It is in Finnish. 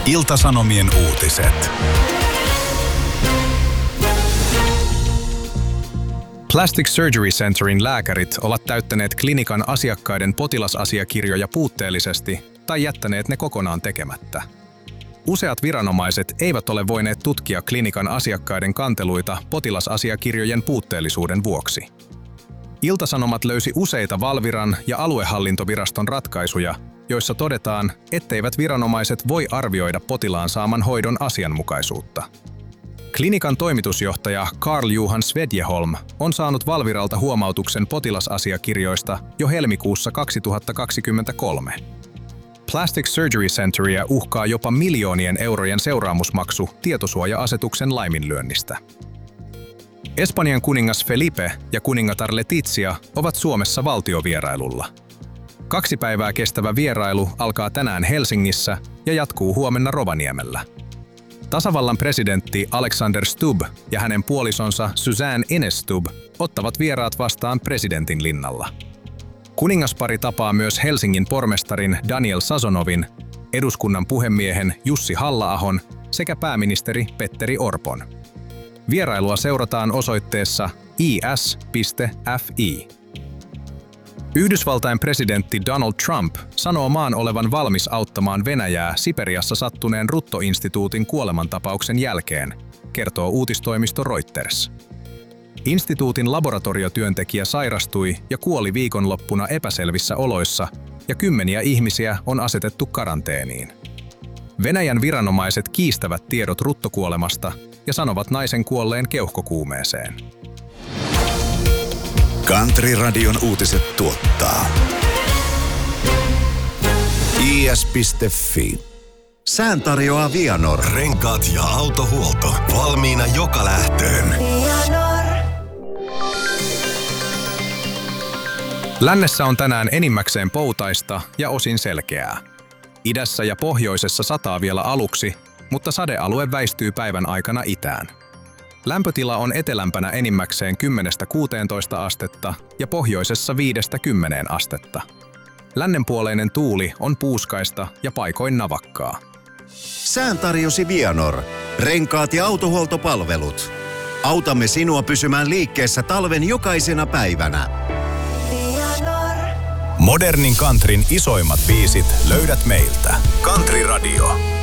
Ilta-Sanomien uutiset. Plastic Surgery Centerin lääkärit ovat täyttäneet klinikan asiakkaiden potilasasiakirjoja puutteellisesti tai jättäneet ne kokonaan tekemättä. Useat viranomaiset eivät ole voineet tutkia klinikan asiakkaiden kanteluita potilasasiakirjojen puutteellisuuden vuoksi. Ilta-Sanomat löysi useita Valviran ja aluehallintoviraston ratkaisuja, joissa todetaan, etteivät viranomaiset voi arvioida potilaan saaman hoidon asianmukaisuutta. Klinikan toimitusjohtaja Carl-Johan Svedjeholm on saanut Valviralta huomautuksen potilasasiakirjoista jo helmikuussa 2023. Plastic Surgery Centeria uhkaa jopa miljoonien eurojen seuraamusmaksu tietosuoja-asetuksen laiminlyönnistä. Espanjan kuningas Felipe ja kuningatar Letizia ovat Suomessa valtiovierailulla. 2 päivää kestävä vierailu alkaa tänään Helsingissä ja jatkuu huomenna Rovaniemellä. Tasavallan presidentti Alexander Stubb ja hänen puolisonsa Suzanne Ines Stubb ottavat vieraat vastaan presidentin linnalla. Kuningaspari tapaa myös Helsingin pormestarin Daniel Sazonovin, eduskunnan puhemiehen Jussi Halla-ahon sekä pääministeri Petteri Orpon. Vierailua seurataan osoitteessa is.fi. Yhdysvaltain presidentti Donald Trump sanoo maan olevan valmis auttamaan Venäjää Siperiassa sattuneen Rutto-instituutin kuolemantapauksen jälkeen, kertoo uutistoimisto Reuters. Instituutin laboratoriotyöntekijä sairastui ja kuoli viikonloppuna epäselvissä oloissa, ja 10 ihmisiä on asetettu karanteeniin. Venäjän viranomaiset kiistävät tiedot Rutto-kuolemasta ja sanovat naisen kuolleen keuhkokuumeeseen. Country-radion uutiset tuottaa is.fi. Sään tarjoaa Vianor. Renkaat ja autohuolto valmiina joka lähtöön. Lännessä on tänään enimmäkseen poutaista ja osin selkeää. Idässä ja pohjoisessa sataa vielä aluksi, mutta sadealue väistyy päivän aikana itään. Lämpötila on etelämpänä enimmäkseen 10–16 astetta ja pohjoisessa 5–10 astetta. Lännenpuoleinen tuuli on puuskaista ja paikoin navakkaa. Sään tarjosi Vianor. Renkaat ja autohuoltopalvelut. Autamme sinua pysymään liikkeessä talven jokaisena päivänä. Modernin countryn isoimmat biisit löydät meiltä. Country Radio.